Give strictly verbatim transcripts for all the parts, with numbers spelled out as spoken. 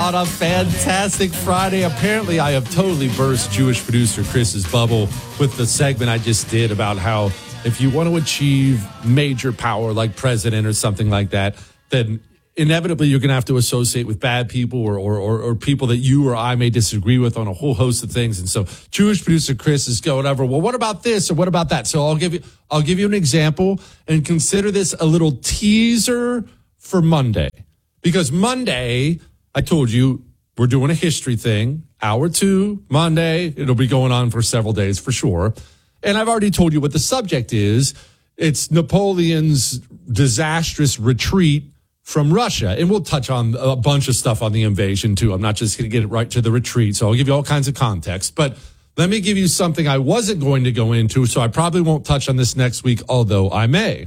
on a fantastic Friday. Apparently, I have totally burst Jewish producer Chris's bubble with the segment I just did about how if you want to achieve major power like president or something like that, then inevitably you're going to have to associate with bad people or, or, or, or people that you or I may disagree with on a whole host of things. And so Jewish producer Chris is going over, well, what about this or what about that? So I'll give you, I'll give you an example and consider this a little teaser for Monday. Because Monday, I told you, we're doing a history thing. Hour two, Monday. It'll be going on for several days for sure. And I've already told you what the subject is. It's Napoleon's disastrous retreat from Russia. And we'll touch on a bunch of stuff on the invasion, too. I'm not just going to get it right to the retreat. So I'll give you all kinds of context. But let me give you something I wasn't going to go into, so I probably won't touch on this next week, although I may.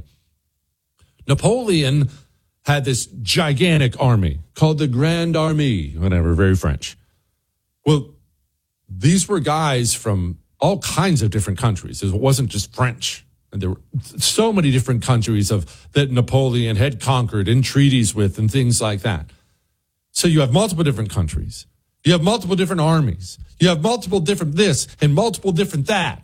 Napoleon had this gigantic army called the Grand Army, whatever, very French. Well, these were guys from all kinds of different countries. It wasn't just French. And there were so many different countries of that Napoleon had conquered in treaties with and things like that. So you have multiple different countries. You have multiple different armies. You have multiple different this and multiple different that.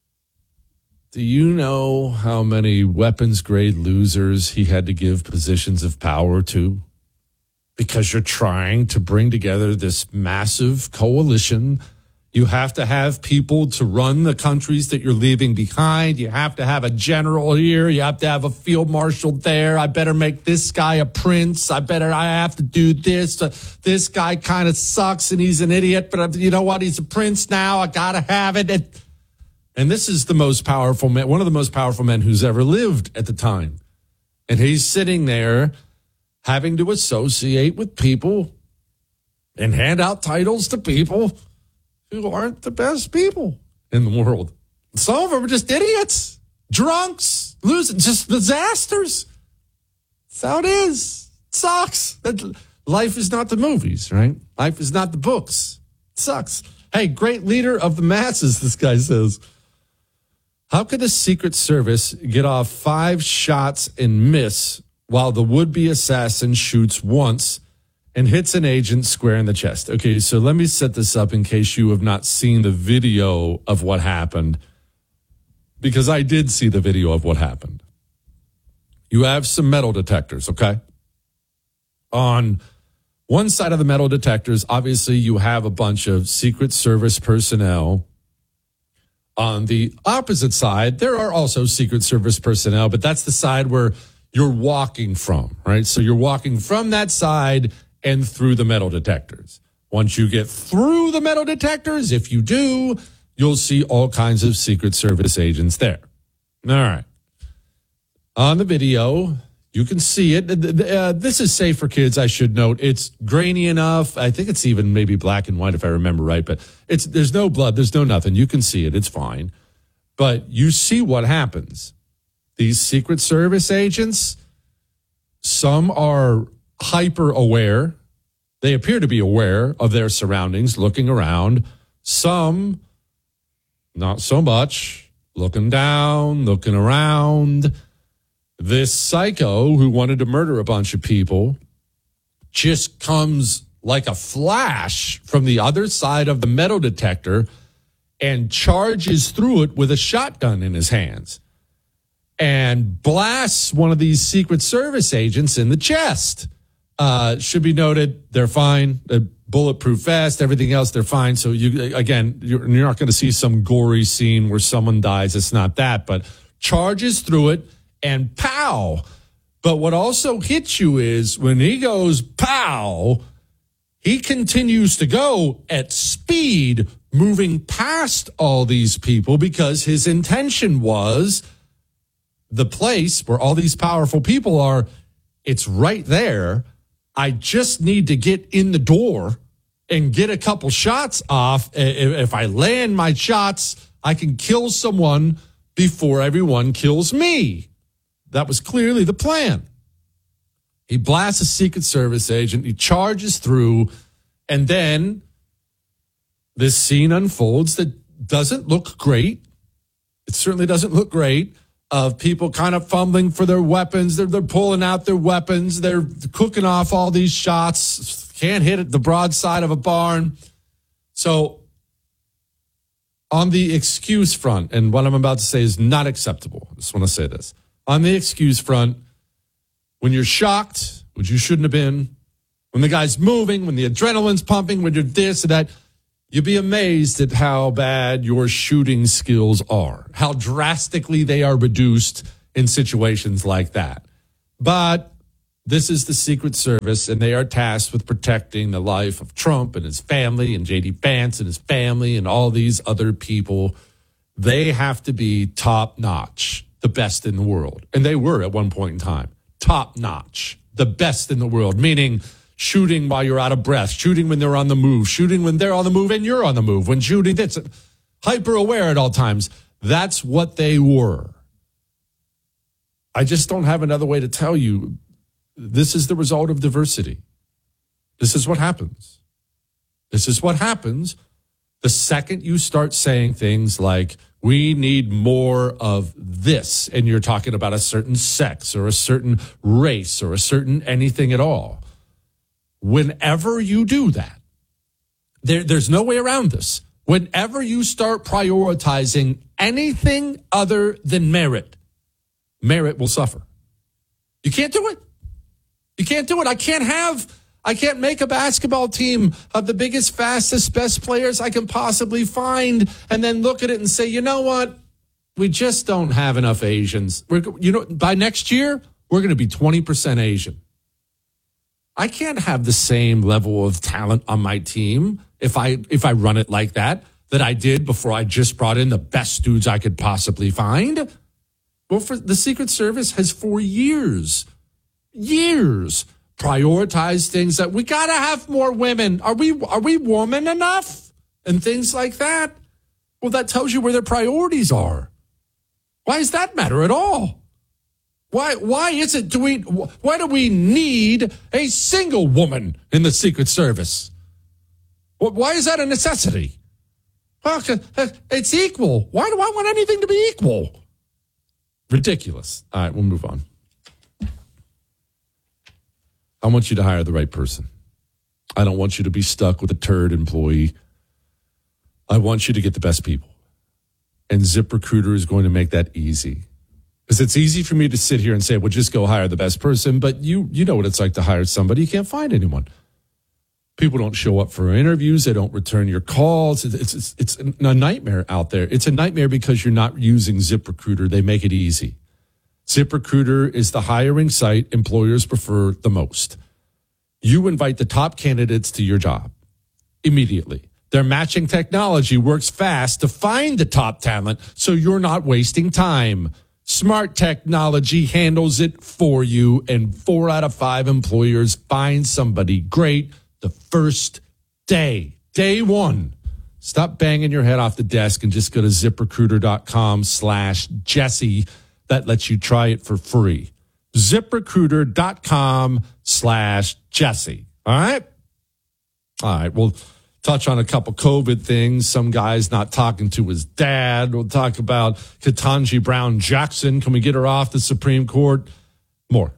Do you know how many weapons grade losers he had to give positions of power to? Because you're trying to bring together this massive coalition. You have to have people to run the countries that you're leaving behind. You have to have a general here. You have to have a field marshal there. I better make this guy a prince. I better, I have to do this. Uh, this guy kind of sucks and he's an idiot, but you know what? He's a prince now. I got to have it. And, and this is the most powerful man, one of the most powerful men who's ever lived at the time. And he's sitting there having to associate with people and hand out titles to people who aren't the best people in the world. Some of them are just idiots, drunks, losing, just disasters. That's how it is. It sucks. Life is not the movies, right? Life is not the books. It sucks. Hey, great leader of the masses, this guy says. How could the Secret Service get off five shots and miss while the would-be assassin shoots once and hits an agent square in the chest? Okay, so let me set this up in case you have not seen the video of what happened, because I did see the video of what happened. You have some metal detectors, okay? On one side of the metal detectors, obviously you have a bunch of Secret Service personnel. On the opposite side, there are also Secret Service personnel, but that's the side where you're walking from, right? So you're walking from that side and through the metal detectors. Once you get through the metal detectors, if you do, you'll see all kinds of Secret Service agents there. All right. On the video, you can see it. Uh, this is safe for kids, I should note. It's grainy enough. I think it's even maybe black and white if I remember right, but it's there's no blood, there's no nothing. You can see it, it's fine. But you see what happens. These Secret Service agents, some are hyper aware. They appear to be aware of their surroundings, looking around. Some, not so much, looking down, looking around. This psycho who wanted to murder a bunch of people just comes like a flash from the other side of the metal detector and charges through it with a shotgun in his hands and blasts one of these Secret Service agents in the chest. Uh, should be noted, they're fine. They're bulletproof vest, everything else, they're fine. So, you again, you're, you're not going to see some gory scene where someone dies. It's not that, but charges through it and pow. But what also hits you is when he goes pow, he continues to go at speed, moving past all these people because his intention was the place where all these powerful people are, it's right there. I just need to get in the door and get a couple shots off. If I land my shots, I can kill someone before everyone kills me. That was clearly the plan. He blasts a Secret Service agent. He charges through. And then this scene unfolds that doesn't look great. It certainly doesn't look great. Of people kind of fumbling for their weapons. They're, they're pulling out their weapons. They're cooking off all these shots, can't hit it the broadside of a barn. So on the excuse front, and what I'm about to say is not acceptable. I just want to say this. On the excuse front, when you're shocked, which you shouldn't have been, when the guy's moving, when the adrenaline's pumping, when you're this and that, you'd be amazed at how bad your shooting skills are, how drastically they are reduced in situations like that. But this is the Secret Service, and they are tasked with protecting the life of Trump and his family and J D Vance and his family and all these other people. They have to be top-notch, the best in the world. And they were at one point in time. Top-notch, the best in the world, meaning shooting while you're out of breath, shooting when they're on the move, shooting when they're on the move and you're on the move, when shooting, that's hyper aware at all times. That's what they were. I just don't have another way to tell you. This is the result of diversity. This is what happens. This is what happens the second you start saying things like, we need more of this, and you're talking about a certain sex or a certain race or a certain anything at all. Whenever you do that, there, there's no way around this. Whenever you start prioritizing anything other than merit, merit will suffer. You can't do it. You can't do it. I can't have, I can't make a basketball team of the biggest, fastest, best players I can possibly find and then look at it and say, you know what? We just don't have enough Asians. We're, you know, by next year, we're going to be twenty percent Asian. I can't have the same level of talent on my team if I if I run it like that, that I did before I just brought in the best dudes I could possibly find. Well, for the Secret Service has for years, years prioritized things that we got to have more women. Are we are we woman enough? And things like that. Well, that tells you where their priorities are. Why does that matter at all? Why why is it do we why do we need a single woman in the Secret Service? Why is that a necessity? Well, it's equal. Why do I want anything to be equal? Ridiculous. All right, we'll move on. I want you to hire the right person. I don't want you to be stuck with a turd employee. I want you to get the best people. And ZipRecruiter is going to make that easy. Because it's easy for me to sit here and say, well, just go hire the best person. But you you know what it's like to hire somebody. You can't find anyone. People don't show up for interviews. They don't return your calls. It's, it's, it's a nightmare out there. It's a nightmare because you're not using ZipRecruiter. They make it easy. ZipRecruiter is the hiring site employers prefer the most. You invite the top candidates to your job immediately. Their matching technology works fast to find the top talent, so you're not wasting time. Smart technology handles it for you, and four out of five employers find somebody great the first day. Day one. Stop banging your head off the desk and just go to ZipRecruiter.com slash Jesse. That lets you try it for free. ZipRecruiter.com slash Jesse. All right? All right, we'll touch on a couple COVID things. Some guy's not talking to his dad. We'll talk about Ketanji Brown Jackson. Can we get her off the Supreme Court? More.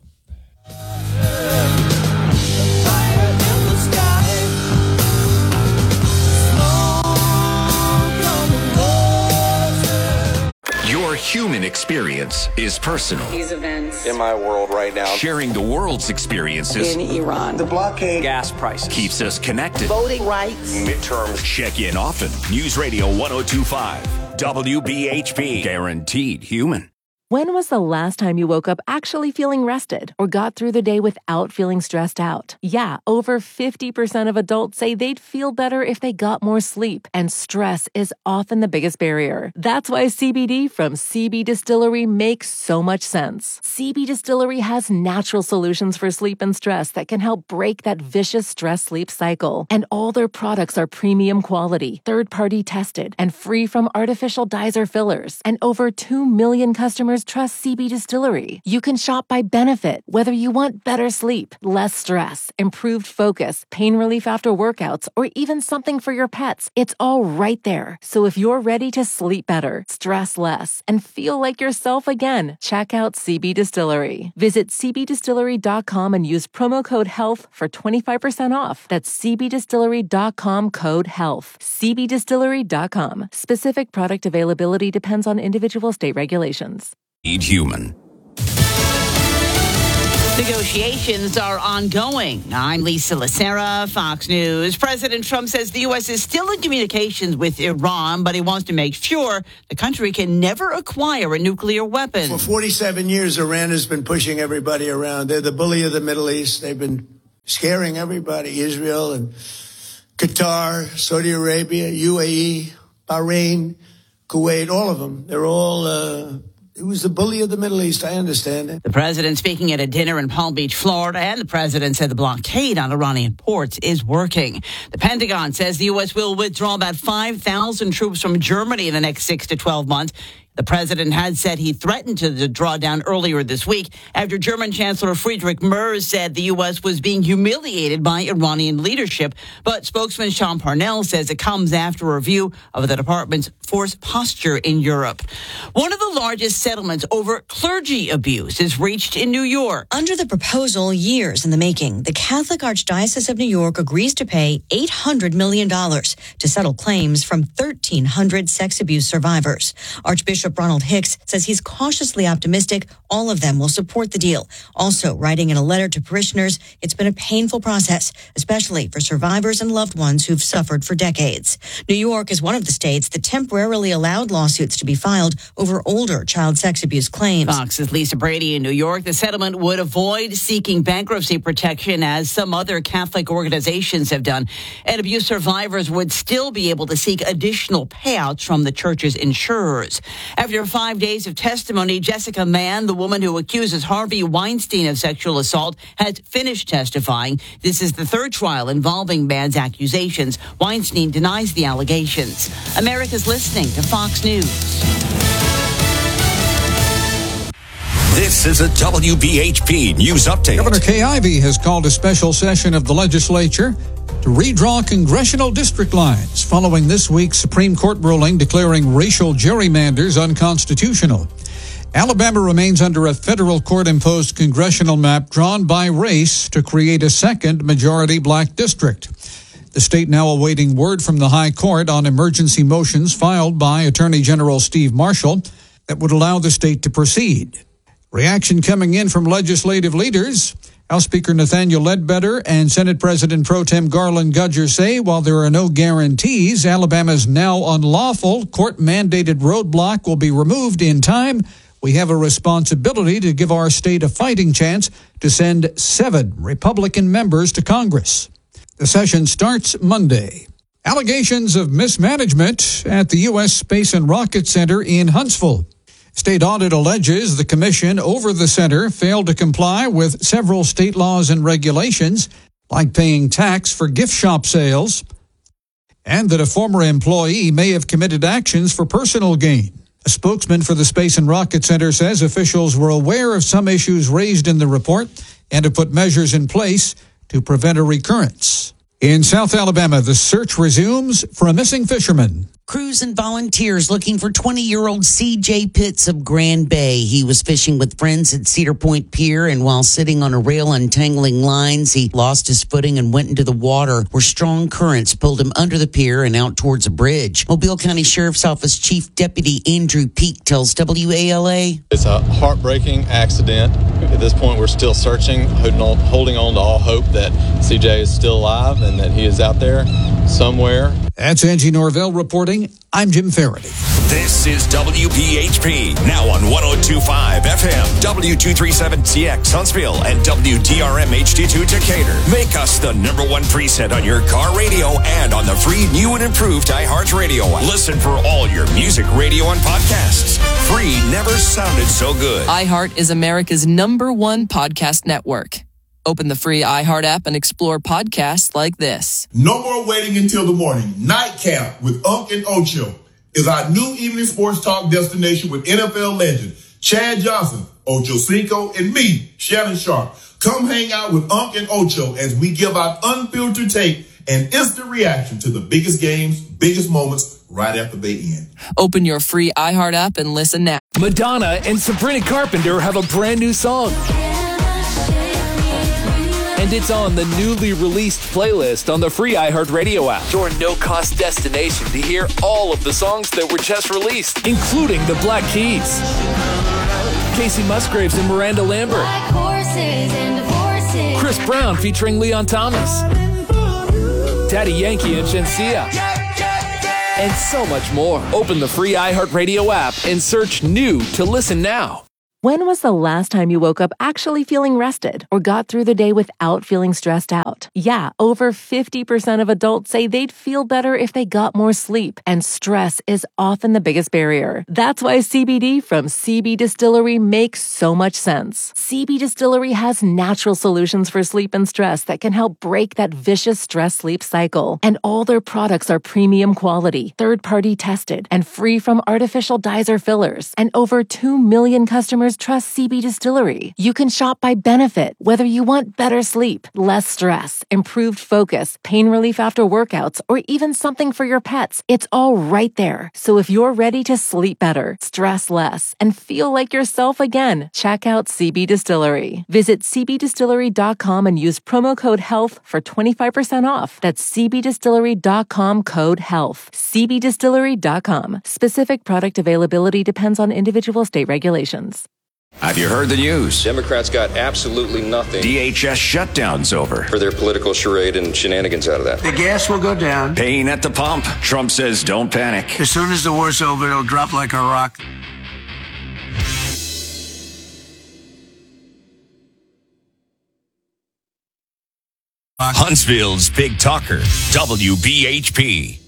Your human experience is personal. These events in my world right now. Sharing the world's experiences in Iran, the blockade, gas prices, keeps us connected. Voting rights, midterms. Check in often. News Radio one oh two point five, W B H P. Guaranteed human. When was the last time you woke up actually feeling rested or got through the day without feeling stressed out? Yeah, over fifty percent of adults say they'd feel better if they got more sleep, and stress is often the biggest barrier. That's why C B D from C B Distillery makes so much sense. C B Distillery has natural solutions for sleep and stress that can help break that vicious stress-sleep cycle. And all their products are premium quality, third-party tested, and free from artificial dyes or fillers. And over two million customers customers trust C B Distillery. You can shop by benefit, whether you want better sleep, less stress, improved focus, pain relief after workouts, or even something for your pets. It's all right there. So if you're ready to sleep better, stress less, and feel like yourself again, check out C B Distillery. Visit c b distillery dot com and use promo code HEALTH for twenty-five percent off. That's c b distillery dot com code HEALTH. c b distillery dot com. Specific product availability depends on individual state regulations. Eat human. Negotiations are ongoing. I'm Lisa Lacera, Fox News. President Trump says the U S is still in communications with Iran, but he wants to make sure the country can never acquire a nuclear weapon. For forty-seven years, Iran has been pushing everybody around. They're the bully of the Middle East. They've been scaring everybody, Israel and Qatar, Saudi Arabia, U A E, Bahrain, Kuwait, all of them. They're all... Uh, It was the bully of the Middle East. I understand it. The president speaking at a dinner in Palm Beach, Florida, and the president said the blockade on Iranian ports is working. The Pentagon says the U S will withdraw about five thousand troops from Germany in the next six to twelve months. The president had said he threatened to draw down earlier this week after German Chancellor Friedrich Merz said the U S was being humiliated by Iranian leadership. But spokesman Sean Parnell says it comes after a review of the department's force posture in Europe. One of the largest settlements over clergy abuse is reached in New York. Under the proposal, years in the making, the Catholic Archdiocese of New York agrees to pay eight hundred million dollars to settle claims from thirteen hundred sex abuse survivors. Archbishop Ronald Hicks says he's cautiously optimistic all of them will support the deal. Also, writing in a letter to parishioners, it's been a painful process, especially for survivors and loved ones who've suffered for decades. New York is one of the states that temporarily allowed lawsuits to be filed over older child sex abuse claims. Fox's Lisa Brady in New York. The settlement would avoid seeking bankruptcy protection as some other Catholic organizations have done. And abuse survivors would still be able to seek additional payouts from the church's insurers. After five days of testimony, Jessica Mann, the woman who accuses Harvey Weinstein of sexual assault, has finished testifying. This is the third trial involving Mann's accusations. Weinstein denies the allegations. America's listening to Fox News. This is a W B H P News Update. Governor Kay Ivey has called a special session of the legislature to redraw congressional district lines following this week's Supreme Court ruling declaring racial gerrymanders unconstitutional. Alabama remains under a federal court-imposed congressional map drawn by race to create a second majority black district. The state now awaiting word from the High Court on emergency motions filed by Attorney General Steve Marshall that would allow the state to proceed. Reaction coming in from legislative leaders. House Speaker Nathaniel Ledbetter and Senate President Pro Tem Garland Gudger say while there are no guarantees, Alabama's now unlawful court-mandated roadblock will be removed in time. We have a responsibility to give our state a fighting chance to send seven Republican members to Congress. The session starts Monday. Allegations of mismanagement at the U S Space and Rocket Center in Huntsville. State audit alleges the commission over the center failed to comply with several state laws and regulations, like paying tax for gift shop sales, and that a former employee may have committed actions for personal gain. A spokesman for the Space and Rocket Center says officials were aware of some issues raised in the report and have put measures in place to prevent a recurrence. In South Alabama, the search resumes for a missing fisherman. Crews and volunteers looking for twenty-year-old C J Pitts of Grand Bay. He was fishing with friends at Cedar Point Pier, and while sitting on a rail untangling lines, he lost his footing and went into the water, where strong currents pulled him under the pier and out towards a bridge. Mobile County Sheriff's Office Chief Deputy Andrew Peak tells W A L A. It's a heartbreaking accident. At this point, we're still searching, holding on, holding on to all hope that C J is still alive and that he is out there somewhere. That's Angie Norvell reporting. I'm Jim Faraday. This is W B H P, now on one oh two point five F M, W two thirty-seven T X Huntsville, and W D R M H D two Decatur. Make us the number one preset on your car radio and on the free new and improved iHeartRadio app. Listen for all your music, radio, and podcasts. Free never sounded so good. iHeart is America's number one podcast network. Open the free iHeart app and explore podcasts like this. No more waiting until the morning. Nightcap with Unk and Ocho is our new evening sports talk destination with N F L legend Chad Johnson, Ocho Cinco, and me, Shannon Sharp. Come hang out with Unc and Ocho as we give out unfiltered take and instant reaction to the biggest games, biggest moments right after they end. Open your free iHeart app and listen now. Madonna and Sabrina Carpenter have a brand new song. And it's on the newly released playlist on the free iHeartRadio app. Your no-cost destination to hear all of the songs that were just released, including the Black Keys, Casey Musgraves and Miranda Lambert, Chris Brown featuring Leon Thomas, Daddy Yankee and Shenseea, and so much more. Open the free iHeartRadio app and search new to listen now. When was the last time you woke up actually feeling rested or got through the day without feeling stressed out? Yeah, over fifty percent of adults say they'd feel better if they got more sleep, and stress is often the biggest barrier. That's why C B D from C B Distillery makes so much sense. C B Distillery has natural solutions for sleep and stress that can help break that vicious stress-sleep cycle. And all their products are premium quality, third-party tested, and free from artificial dyes or fillers. And over two million customers trust C B Distillery. You can shop by benefit, whether you want better sleep, less stress, improved focus, pain relief after workouts, or even something for your pets. It's all right there. So if you're ready to sleep better, stress less, and feel like yourself again, check out C B Distillery. Visit c b distillery dot com and use promo code HEALTH for twenty-five percent off. That's c b distillery dot com code HEALTH. c b distillery dot com. Specific product availability depends on individual state regulations. Have you heard the news? Democrats got absolutely nothing. D H S shutdown's over. For their political charade and shenanigans out of that. The gas will go down. Pain at the pump. Trump says don't panic. As soon as the war's over, it'll drop like a rock. Huntsville's Big Talker, W B H P.